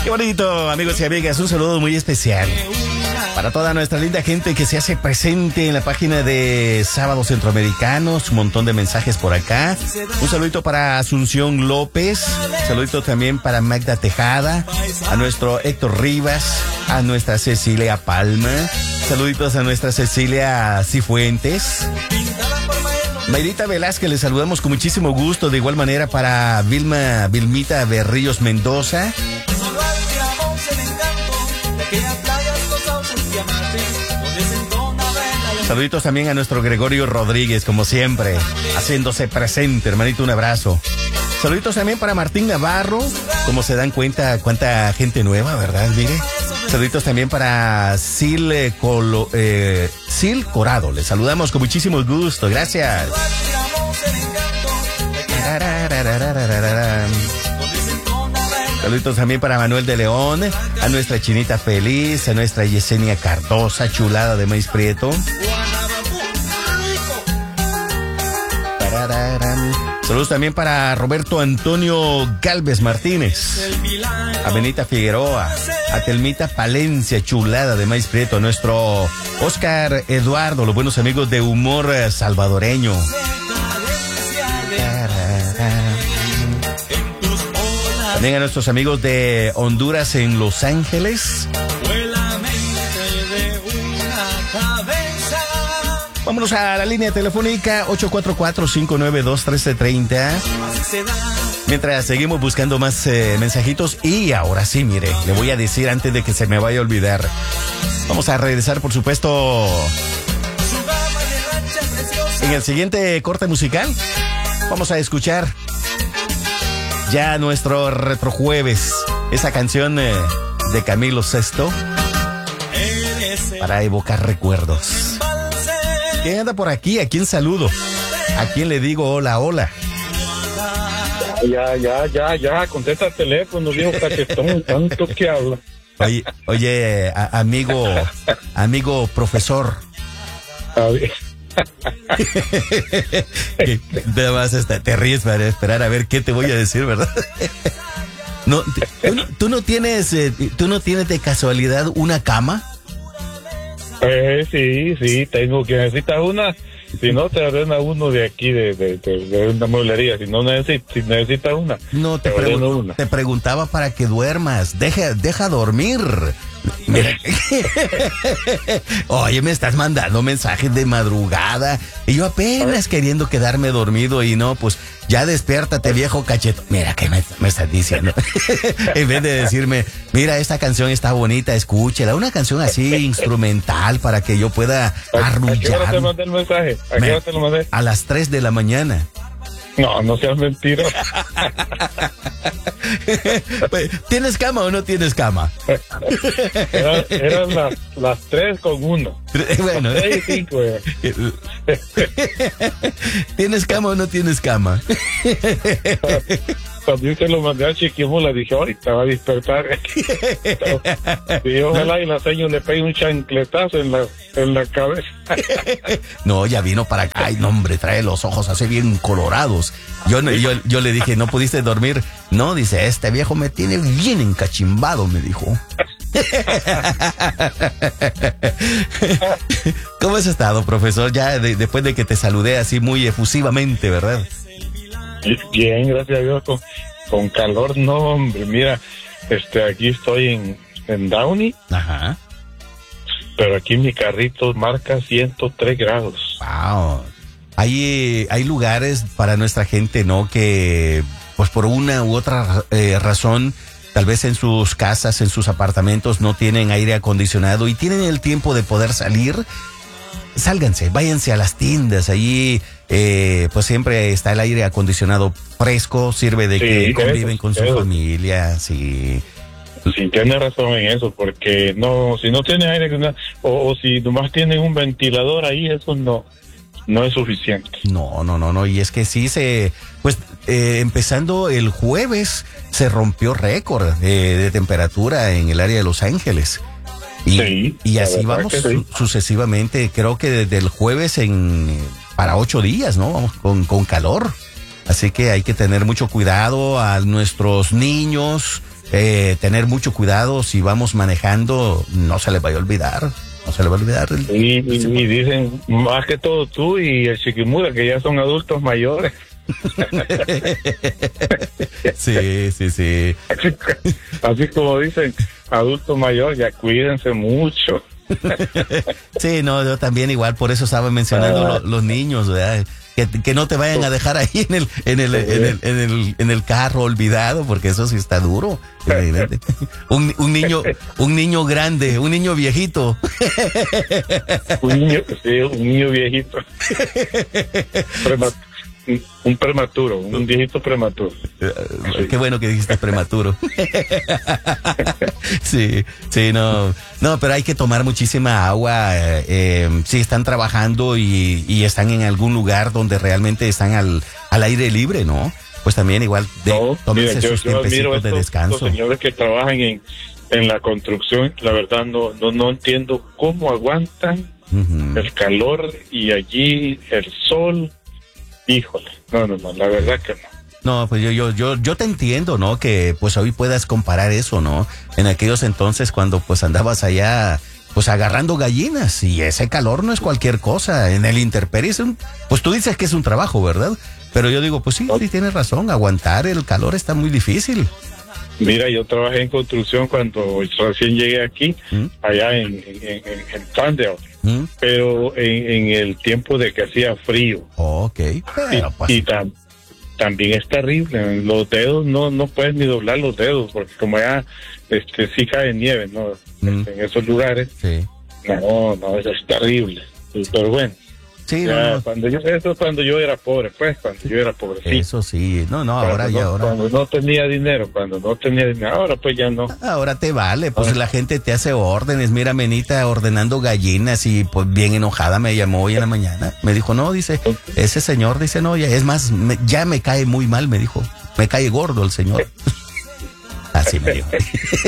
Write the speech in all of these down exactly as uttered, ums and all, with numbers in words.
Qué bonito, amigos y amigas, un saludo muy especial para toda nuestra linda gente que se hace presente en la página de Sábados Centroamericanos. Un montón de mensajes por acá. Un saludito para Asunción López. Un saludito también para Magda Tejada, a nuestro Héctor Rivas, a nuestra Cecilia Palma. Saluditos a nuestra Cecilia Cifuentes. Mayrita Velázquez, le saludamos con muchísimo gusto. De igual manera para Vilma, Vilmita Berrillos Mendoza. Saluditos también a nuestro Gregorio Rodríguez, como siempre, haciéndose presente, hermanito, un abrazo. Saluditos también para Martín Navarro, como se dan cuenta, cuánta gente nueva, ¿verdad? Mire. Saluditos también para Sil, eh, Colo, eh, Sil Corado, le saludamos con muchísimo gusto, gracias. Saluditos también para Manuel de León, a nuestra Chinita Feliz, a nuestra Yesenia Cardosa, chulada de maíz prieto. Saludos también para Roberto Antonio Galvez Martínez, a Benita Figueroa, a Telmita Palencia, chulada de maíz prieto, a nuestro Oscar Eduardo, los buenos amigos de Humor Salvadoreño. También a nuestros amigos de Honduras en Los Ángeles. Vámonos a la línea telefónica ocho cuatro cuatro, cinco nueve dos, uno tres tres cero. Mientras seguimos buscando más eh, mensajitos. Y ahora sí, mire, le voy a decir antes de que se me vaya a olvidar. Vamos a regresar, por supuesto, en el siguiente corte musical. Vamos a escuchar ya nuestro retrojueves, esa canción eh, de Camilo Sesto, para evocar recuerdos. ¿Quién anda por aquí? ¿A quién saludo? ¿A quién le digo hola, hola? Ya, ya, ya, ya, contesta el teléfono, viejo cachetón, tanto que habla. Oye, oye, a, amigo, amigo profesor. A ver. Nada más hasta te ríes para esperar a ver qué te voy a decir, ¿verdad? No, tú, tú no tienes, eh, tú no tienes de casualidad una cama. Eh, sí, sí, tengo que necesitas una. Si no, te ordena uno de aquí, de, de, de, de una mueblería. Si no necesitas, si necesitas una. No, te, te, pregun- una. te preguntaba para que duermas. Deja, deja dormir. Mira. Oye, me estás mandando mensajes de madrugada y yo apenas queriendo quedarme dormido y no, pues ya despiértate, viejo cacheto. Mira, ¿qué me, me estás diciendo? En vez de decirme, mira, esta canción está bonita, escúchela. Una canción así instrumental para que yo pueda arrullar. ¿A qué hora te mandé el mensaje? ¿A qué hora te lo mandé? A las tres de la mañana. No, no seas mentira. ¿Tienes cama o no tienes cama? Eran, eran las, las tres con uno. Bueno. Las tres y cinco. Eh. ¿Tienes cama o no tienes cama? Cuando yo te lo mandé a Chiquimula, dije, ahorita va a despertar. Y ojalá y la señora le pegue un chancletazo en la, en la cabeza. No, ya vino para acá. Ay, no, hombre, trae los ojos así bien colorados. Yo, yo, yo le dije, ¿no pudiste dormir? No, dice, este viejo me tiene bien encachimbado, me dijo. ¿Cómo has estado, profesor? Ya de, después de que te saludé así muy efusivamente, ¿verdad? Bien, gracias a Dios, con, con calor, no, hombre, mira, este, aquí estoy en, en Downey. Ajá. Pero aquí mi carrito marca ciento tres grados. Wow. Hay, hay lugares para nuestra gente, ¿no? Que, pues por una u otra eh, razón, tal vez en sus casas, en sus apartamentos no tienen aire acondicionado y tienen el tiempo de poder salir. Sálganse, váyanse a las tiendas, allí eh, pues siempre está el aire acondicionado fresco, sirve de sí, que conviven eso, con su eso. familia, sí. Sí, tiene razón en eso, porque no, si no tiene aire o, o si nomás tienen un ventilador ahí, eso no, no es suficiente. No, no, no, no, y es que sí se, pues eh, empezando el jueves se rompió récord eh, de temperatura en el área de Los Ángeles. Y, sí, y así vamos sí. su, sucesivamente, creo que desde el jueves en para ocho días, ¿no? Vamos con, con calor. Así que hay que tener mucho cuidado a nuestros niños, eh, tener mucho cuidado si vamos manejando, no se les vaya a olvidar, no se les va a olvidar. El... Y, y, y dicen, más que todo tú y el Chiquimura, que ya son adultos mayores. Sí, sí, sí. Así, así como dicen, adulto mayor, ya cuídense mucho. Sí, no, yo también igual, por eso estaba mencionando Ah. lo, los niños, ¿verdad? Que, que no te vayan a dejar ahí en el, en el, en el, en el, en el carro olvidado, porque eso sí está duro. Un, un niño, un niño grande, un niño viejito. Un niño, sí, un niño viejito. Prema- un, un prematuro, un viejito prematuro. Qué bueno que dijiste prematuro. Sí, sí, no, no, pero hay que tomar muchísima agua. Eh, eh, si están trabajando y, y están en algún lugar donde realmente están al, al aire libre, ¿no? Pues también igual de, No, tómense mira, yo, sus yo admiro tiempecitos a de estos, descanso. estos señores que trabajan en, en la construcción. La verdad no, no, no entiendo cómo aguantan Ujú. el calor y allí el sol. Híjole, no, no, no, la verdad que no. No, pues yo, yo, yo, yo te entiendo, ¿no? Que pues hoy puedas comparar eso, ¿no? En aquellos entonces cuando pues andabas allá, pues agarrando gallinas y ese calor no es cualquier cosa. En el intemperie es un, pues tú dices que es un trabajo, ¿verdad? Pero yo digo, pues sí, sí tienes razón, aguantar el calor está muy difícil. Mira, yo trabajé en construcción cuando recién llegué aquí, ¿Mm? allá en, en, en, en Fandel, ¿Mm? pero en, en el tiempo de que hacía frío. Ok, pero pues... Y, y tam- también es terrible, los dedos no no puedes ni doblar los dedos, porque como ya este sí cae nieve, ¿no? Mm. Este, en esos lugares, Sí, no, no, eso es terrible. Pero bueno, sí, ya, no, no, cuando yo, eso es cuando yo era pobre, pues, cuando yo era pobre, sí. eso sí, no, no, Cuando ahora ya, no- ahora... Cuando no tenía dinero, cuando no tenía dinero, ahora pues ya no. Ahora te vale, pues Ah. la gente te hace órdenes. Mira, Menita ordenando gallinas y pues bien enojada me llamó hoy en la mañana. Me dijo, no, dice, ese señor, dice, no, ya es más, me- ya me cae muy mal, me dijo. Me cae gordo el señor. Así me dijo.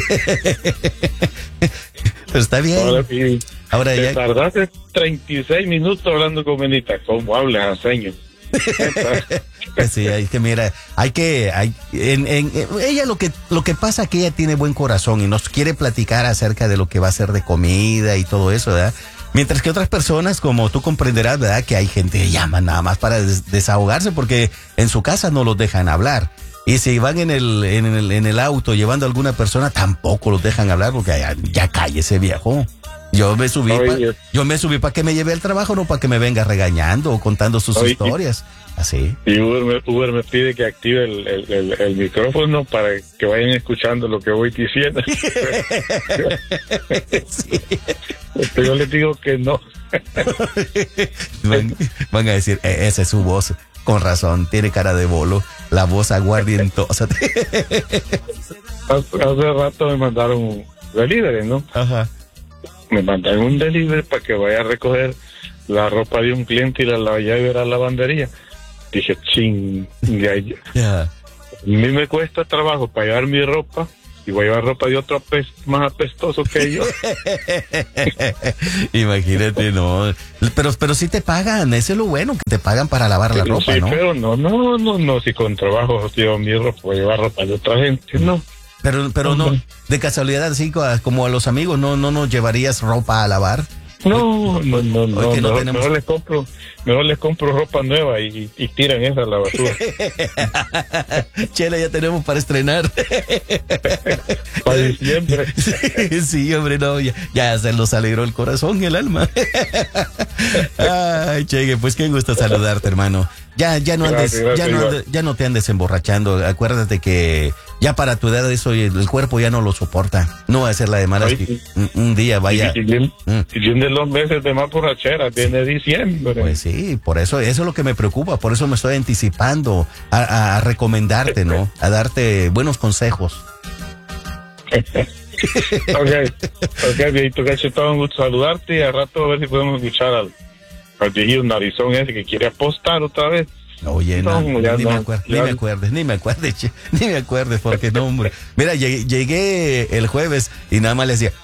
Pero está Ahora, bien. y Ahora te ya, tardaste treinta y seis minutos hablando con Benita. ¿Cómo hablas, señor? pues sí, hay que mira, hay que, hay, en, en, en- ella lo que, lo que pasa es que ella tiene buen corazón y nos quiere platicar acerca de lo que va a hacer de comida y todo eso, ¿verdad? Mientras que otras personas, como tú comprenderás, ¿verdad? Que hay gente que llama nada más para des- desahogarse porque en su casa no los dejan hablar. Y si van en el, en el, en el auto llevando a alguna persona, tampoco los dejan hablar porque ya, ya cállese, viejo. Yo me subí, Oye. pa- yo me subí para que me lleve al trabajo, no para que me venga regañando o contando sus Oye. historias. Así. Y Uber me, Uber me pide que active el, el, el, el micrófono para que vayan escuchando lo que voy diciendo. Sí. Yo les digo que no. Van, van a decir, "E- esa es su voz. Con razón, tiene cara de bolo. La voz aguardientosa. Hace, hace rato me mandaron un delivery, ¿no? Ajá. Me mandaron un delivery para que vaya a recoger la ropa de un cliente y la, la vaya a ver a la lavandería. Dije, ching, ya, ya. Ya. A mí me cuesta trabajo para llevar mi ropa y voy a llevar ropa de otro apes- más apestoso que yo. Imagínate, no. Pero, pero sí te pagan, eso es lo bueno, que te pagan para lavar la ropa, Sí, ¿no? pero no, no, no, no, si con trabajo llevo mi ropa, voy a llevar ropa de otra gente, no. Pero, pero no, de casualidad, así co- como a los amigos, no, no nos llevarías ropa a lavar. No, no, no, Hoy no, que no mejor, tenemos- mejor les compro, mejor les compro ropa nueva y, y tiran esa a la basura. Chela, ya tenemos para estrenar. Para diciembre. Sí, sí, hombre, no, ya, ya se nos alegró el corazón y el alma. Ay, Chegue, pues qué gusto saludarte, hermano. Ya, ya no andes, Gracias, gracias, ya no igual. andes- ya no te andes emborrachando. Acuérdate que ya para tu edad eso el cuerpo ya no lo soporta. No va a ser la de malas Ay, que sí. un, un día vaya. Y, y, viene- Mm. y vienen los meses de más borrachera, viene diciembre. Pues sí, por eso, eso es lo que me preocupa, por eso me estoy anticipando a, a- a recomendarte, ¿no? A darte buenos consejos. Ok, ok, viejito cachetón, un gusto saludarte y al rato a ver si podemos escuchar al, al viejito narizón ese que quiere apostar otra vez. Oye, no, No, ya ni, no, me acuer- ya- ni me acuerdes, ni me acuerdes, che, ni me acuerdes, porque no, hombre. Mira, llegué, llegué el jueves y nada más le decía.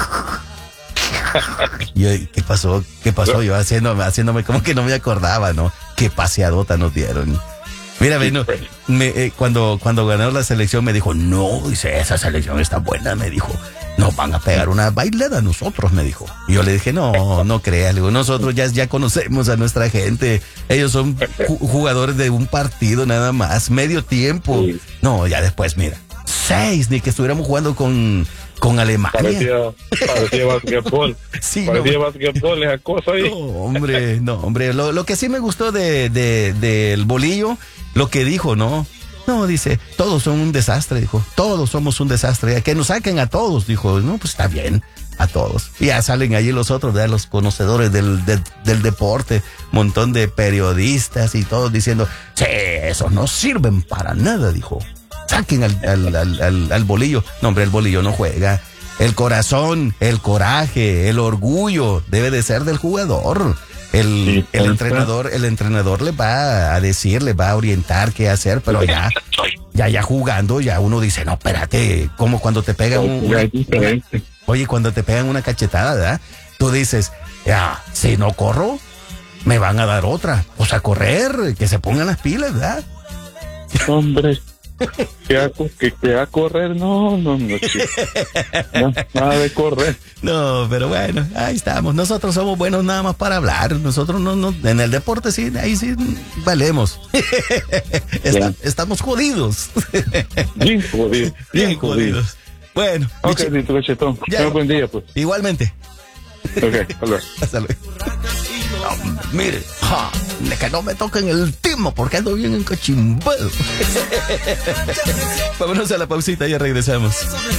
Y yo, ¿qué pasó? ¿Qué pasó? Yo haciéndome, haciéndome como que no me acordaba, ¿no? Qué paseadota nos dieron. Mira, bueno, me, eh, cuando, cuando ganó la selección me dijo, no, dice, esa selección está buena, me dijo. Nos van a pegar una bailada a nosotros, me dijo. Y yo le dije, no, no creas, le digo, nosotros ya, ya conocemos a nuestra gente. Ellos son ju- jugadores de un partido nada más, medio tiempo. Sí. No, ya después, mira, seis, ni que estuviéramos jugando con, con Alemania. Parecía, parecía basquetbol. Sí, parecía no, basquetbol esa cosa ahí. no, hombre, no, hombre. Lo, lo que sí me gustó de, de, del bolillo, lo que dijo, ¿no? No, dice, todos son un desastre, dijo. Todos somos un desastre. Que nos saquen a todos, dijo. No, pues está bien, a todos. Y ya salen allí los otros, ¿verdad? Los conocedores del, del, del deporte, montón de periodistas y todos diciendo, sí, esos no sirven para nada, dijo. Saquen al, al, al, al, al bolillo. No, hombre, el bolillo no juega. El corazón, el coraje, el orgullo debe de ser del jugador. El, Sí, el sí. entrenador, el entrenador le va a decir, le va a orientar qué hacer, pero ya, ya, ya jugando, ya uno dice, no, espérate, como cuando te pegan un, Ya es diferente. oye, cuando te pegan una cachetada, ¿verdad? Tú dices, ya, si no corro, me van a dar otra. O sea, correr, que se pongan las pilas, ¿verdad? Hombre, que a, que, que a correr, no, no, no, chico. No, nada de correr. No, pero bueno, ahí estamos. Nosotros somos buenos nada más para hablar. Nosotros no, no, en el deporte sí, ahí sí valemos. Está- estamos jodidos. Bien jodido, bien Bien jodido. jodidos. Bueno, Ok, Michi, listo, cachetón. Ya. Tenga buen día, pues. igualmente. Ok, hola. Hasta luego. No, mire, ja, de que no me toquen el timo porque ando bien encachimbado. Vámonos a la pausita y ya regresamos.